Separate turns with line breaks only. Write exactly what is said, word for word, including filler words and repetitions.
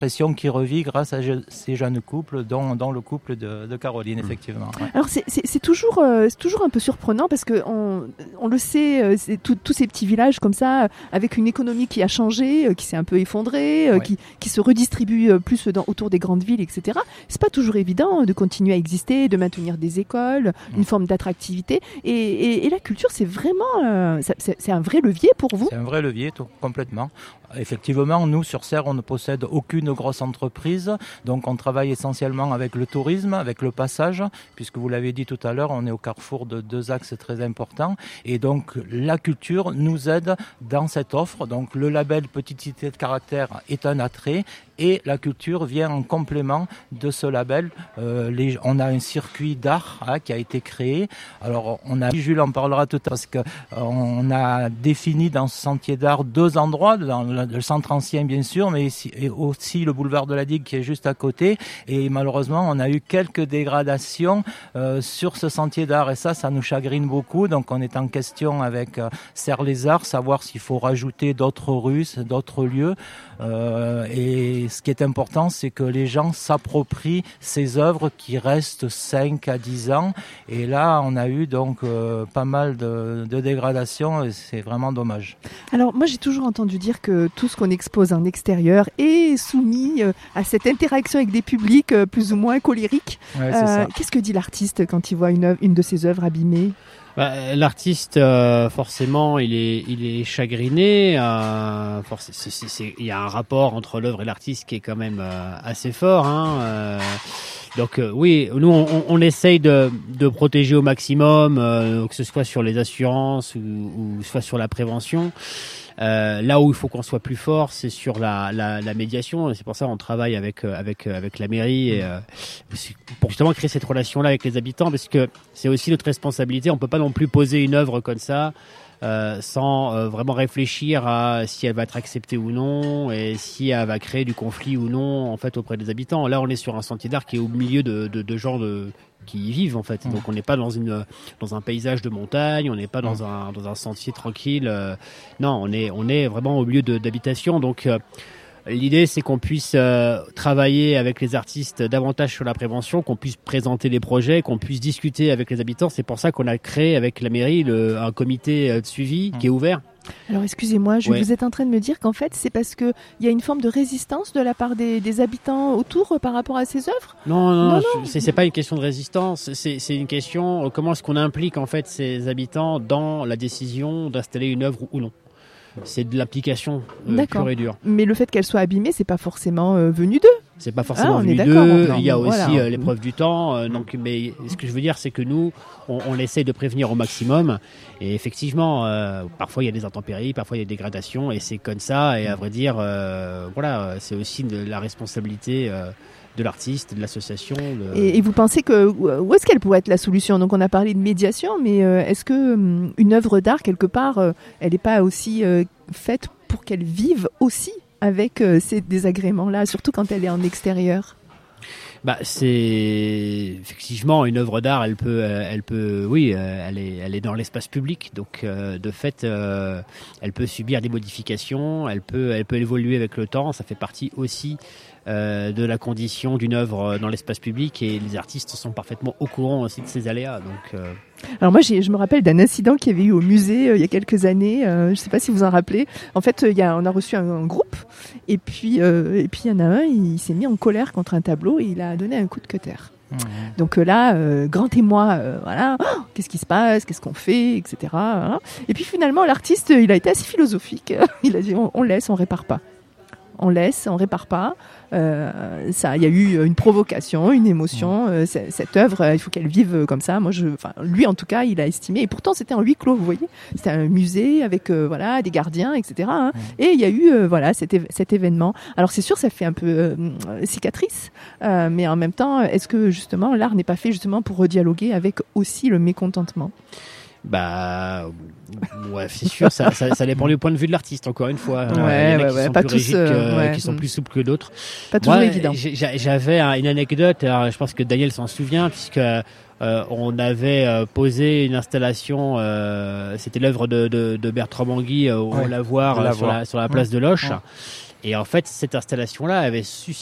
expression qui revit grâce à je, ces jeunes couples, dont, dont le couple de, de Caroline, effectivement. Ouais.
Alors c'est, c'est, c'est, toujours, euh, c'est toujours un peu surprenant parce qu'on on le sait, euh, c'est tout, tous ces petits villages comme ça, avec une économie qui a changé, euh, qui s'est un peu effondrée, euh, ouais. qui, qui se redistribue euh, plus dans, autour des grandes villes, et cetera. C'est pas toujours évident de continuer à exister, de maintenir des écoles, mmh. une forme d'attractivité. Et, et, et la culture, c'est vraiment, euh, c'est, c'est un vrai levier pour vous ?
C'est un vrai levier, tout, complètement. Effectivement, nous, sur Serres, on ne possède aucune grosse entreprise, donc on travaille essentiellement avec le tourisme, avec le passage, puisque vous l'avez dit tout à l'heure, on est au carrefour de deux axes très importants, et donc la culture nous aide dans cette offre. Donc le label Petite Cité de Caractère est un attrait, et la culture vient en complément de ce label. Euh, les, on a un circuit d'art hein, qui a été créé. Alors on a, Jules en parlera tout à l'heure, parce que euh, on a défini dans ce sentier d'art deux endroits, dans le, le centre ancien bien sûr, mais ici, et aussi le boulevard de la Digue qui est juste à côté. Et malheureusement, on a eu quelques dégradations euh, sur ce sentier d'art, et ça, ça nous chagrine beaucoup. Donc on est en question avec euh, Serres-les-Arts, savoir s'il faut rajouter d'autres rues, d'autres lieux. Euh, et ce qui est important, c'est que les gens s'approprient ces œuvres qui restent cinq à dix ans. Et là, on a eu donc euh, pas mal de, de dégradations, et c'est vraiment dommage.
Alors moi, j'ai toujours entendu dire que tout ce qu'on expose en extérieur est soumis euh, à cette interaction avec des publics euh, plus ou moins colériques.
Ouais, c'est
euh,
ça.
Qu'est-ce que dit l'artiste quand il voit une, œuvre, une de ses œuvres abîmée ?
Bah, l'artiste, euh, forcément, il est, il est chagriné. Euh, forc- c'est, c'est, c'est, il y a un rapport entre l'œuvre et l'artiste qui est quand même euh, assez fort. Hein, euh, donc euh, oui, nous, on, on essaye de, de protéger au maximum, euh, que ce soit sur les assurances ou, ou soit sur la prévention. Euh, là où il faut qu'on soit plus fort, c'est sur la, la, la médiation. C'est pour ça qu'on travaille avec avec avec la mairie et, euh, pour justement créer cette relation-là avec les habitants, parce que c'est aussi notre responsabilité. On peut pas non plus poser une œuvre comme ça euh, sans euh, vraiment réfléchir à si elle va être acceptée ou non et si elle va créer du conflit ou non en fait auprès des habitants. Là, on est sur un sentier d'art qui est au milieu de de, de gens de qui y vivent en fait. Donc on n'est pas dans une dans un paysage de montagne, on n'est pas dans un dans un sentier tranquille. Euh, non, on est on est vraiment au milieu de, d'habitation. Donc euh, l'idée c'est qu'on puisse euh, travailler avec les artistes davantage sur la prévention, qu'on puisse présenter les projets, qu'on puisse discuter avec les habitants. C'est pour ça qu'on a créé avec la mairie le, un comité de suivi mmh. qui est ouvert.
Alors excusez-moi, je,
ouais.
vous êtes en train de me dire qu'en fait c'est parce qu'il y a une forme de résistance de la part des, des habitants autour euh, par rapport à ces œuvres ?
Non, non,
non,
non,
non.
C'est, c'est pas une question de résistance, c'est, c'est une question euh, comment est-ce qu'on implique en fait ces habitants dans la décision d'installer une œuvre ou non. C'est de l'application euh, pure et dure.
Mais le fait qu'elle soit abîmée, c'est pas forcément euh, venu d'eux.
C'est pas forcément
ah,
venu d'eux. Il y a aussi voilà. euh, l'épreuve du temps. Euh, donc, mais ce que je veux dire, c'est que nous, on, on essaie de prévenir au maximum. Et effectivement, euh, parfois il y a des intempéries, parfois il y a des dégradations, et c'est comme ça. Et à vrai dire, euh, voilà, c'est aussi de la responsabilité. Euh, de l'artiste, de l'association. De...
Et, et vous pensez que où est-ce qu'elle pourrait être la solution ? Donc on a parlé de médiation, mais euh, est-ce que um, une œuvre d'art quelque part, euh, elle n'est pas aussi euh, faite pour qu'elle vive aussi avec euh, ces désagréments-là, surtout quand elle est en extérieur ?
Bah, c'est effectivement une œuvre d'art. Elle peut, elle peut, oui, elle est, elle est dans l'espace public. Donc, euh, de fait, euh, elle peut subir des modifications. Elle peut, elle peut évoluer avec le temps. Ça fait partie aussi euh, de la condition d'une œuvre dans l'espace public. Et les artistes sont parfaitement au courant aussi de ces aléas. Donc. Euh...
Alors moi, j'ai, je me rappelle d'un incident qu'il y avait eu au musée euh, il y a quelques années. Euh, je ne sais pas si vous en rappelez. En fait, il y a, on a reçu un, un groupe, et puis, euh, et puis il y en a un, il s'est mis en colère contre un tableau et il a donné un coup de cutter. Mmh. Donc euh, là, euh, grand émoi, euh, voilà, oh, qu'est-ce qui se passe, qu'est-ce qu'on fait, et cetera. Hein. Et puis finalement, l'artiste, il a été assez philosophique. Il a dit, on, on laisse, on répare pas. On laisse, on répare pas. Euh, ça, il y a eu une provocation, une émotion. Euh, cette œuvre, il faut qu'elle vive comme ça. Moi, je, enfin, lui en tout cas, il a estimé. Et pourtant, c'était en huis clos, vous voyez. C'était un musée avec euh, voilà des gardiens, et cetera. Hein. Et il y a eu euh, voilà cet, éve- cet événement. Alors c'est sûr, ça fait un peu euh, cicatrice, euh, mais en même temps, est-ce que justement l'art n'est pas fait justement pour redialoguer avec aussi le mécontentement ?
Bah, ouais, c'est sûr, ça, ça, ça dépend du point de vue de l'artiste, encore une fois.
Ouais, euh, il y en a
ouais,
qui
ouais,
sont
pas
plus
tous,
rigides,
euh,
ouais.
qui sont plus souples que d'autres.
Pas toujours
Moi,
évident.
J'avais une anecdote, alors je pense que Daniel s'en souvient, puisque euh, on avait euh, posé une installation, euh, c'était l'œuvre de, de, de Bertrand Manguy euh, au
ouais,
Lavoir, euh, sur, la, sur la place mmh. de Loche. Mmh. Et en fait, cette installation-là avait suscité